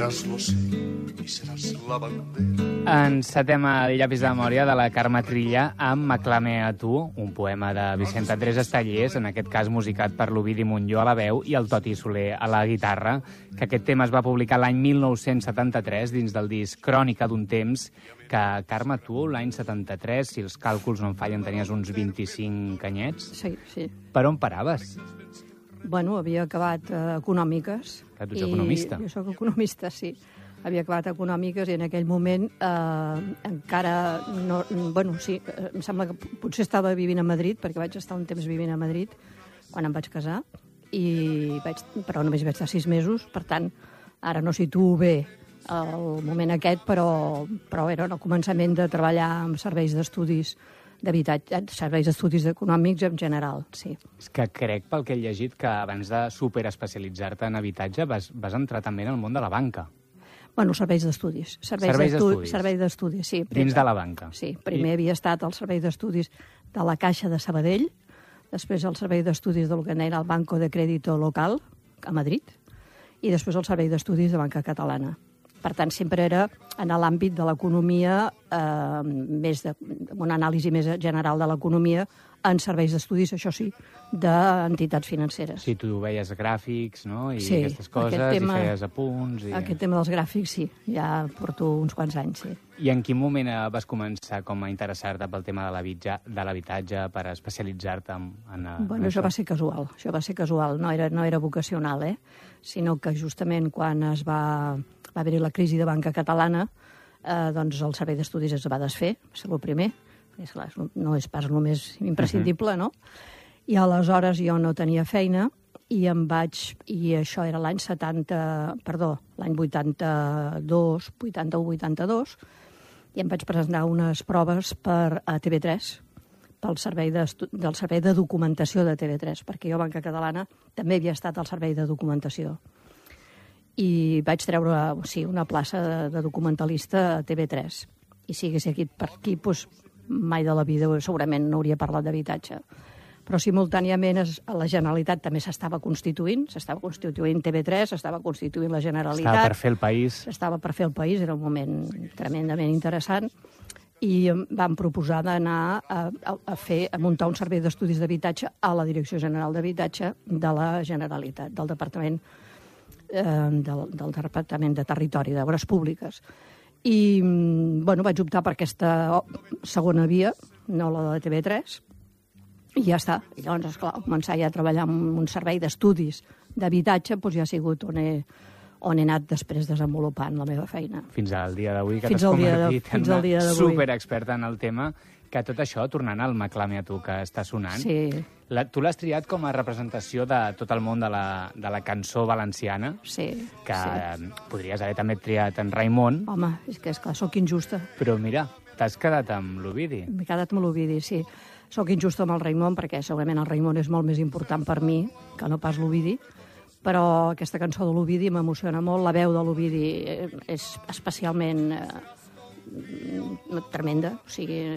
serás los y serás la bandera. Encetem el llapis de memòria de la Carme Trilla amb M'aclame a tu, un poema de Vicent Andrés Estellés, en aquest cas musicat per l'Ovidi Montllor a la veu i el Toti Soler a la guitarra, que aquest tema es va publicar l'any 1973 dins del disc Crònica d'un temps, que, Carme, tu l'any 73, si els càlculs no em fallen, tenies uns 25 anyets. Sí, sí. Per on paraves? Bueno, havia acabat econòmiques. Que tu ets economista. Jo soc economista, sí. Havia acabat econòmiques i en aquell moment encara no... Bueno, sí, em sembla que potser estava vivint a Madrid, perquè vaig estar un temps vivint a Madrid quan em vaig casar, però només vaig estar 6 mesos, per tant, ara no situo bé el moment aquest, però era el començament de treballar amb serveis d'estudis d'habitatge, serveis d'estudis econòmics en general, sí. És que crec, pel que he llegit, que abans de superespecialitzar-te en habitatge vas entrar també en el món de la banca. Bueno, serveis d'estudis. Serveis d'estudis, sí. Dins de la banca. Sí, primer havia estat al servei d'estudis de la Caixa de Sabadell, després al servei d'estudis del que era el Banco de Crédito Local, a Madrid, i després al servei d'estudis de Banca Catalana. Per tant, sempre era en l'àmbit de l'economia, una anàlisi més general de l'economia, en serveis d'estudis, això sí, d'entitats financeres. Sí, tu veies gràfics, no?, i sí, aquestes coses, i feies apunts... Aquest tema dels gràfics, sí, ja porto uns quants anys, sí. I en quin moment vas començar com a interessar-te pel tema de l'habitatge per especialitzar-te en bueno, això va ser casual, no era vocacional, sinó que justament quan va haver-hi la crisi de Banca Catalana, doncs el servei d'estudis es va desfer, va ser el primer, perquè no és pas el més imprescindible, no? I aleshores jo no tenia feina i això era l'any 82, 81-82, i em vaig presentar unes proves a TV3, del servei de documentació de TV3, perquè jo a Banca Catalana també havia estat al servei de documentació. I vaig treure, sí, una plaça de documentalista a TV3. I si hagués per aquí, doncs, mai de la vida segurament no hauria parlat d'habitatge. Però simultàniament la Generalitat també s'estava constituint TV3, s'estava constituint la Generalitat. Estava per fer el país. Estava per fer el país, era un moment tremendament interessant, i em van proposar d'anar a muntar un servei d'estudis d'habitatge a la Direcció General d'Habitatge de la Generalitat, del Departament de Territori, d'Obres Públiques. I vaig optar per aquesta segona via, no la de TV3, i ja està. I llavors, esclar, començar ja a treballar en un servei d'estudis d'habitatge, doncs ja ha sigut on he anat després desenvolupant la meva feina. Fins al dia d'avui, que t'has convertit en una superexperta en el tema, que tot això, tornant al M'aclame a tu, que està sonant, sí. Tu l'has triat com a representació de tot el món de la cançó valenciana, sí, que podries haver també triat en Raimon. Home, és que, esclar, sóc injusta. Però mira, t'has quedat amb l'Ovidi. M'he quedat amb l'Ovidi, sí. Sóc injusta amb el Raimon, perquè segurament el Raimon és molt més important per mi que no pas l'Ovidi, però aquesta cançó de l'Ovidi m'emociona molt. La veu de l'Ovidi és especialment tremenda, o sigui,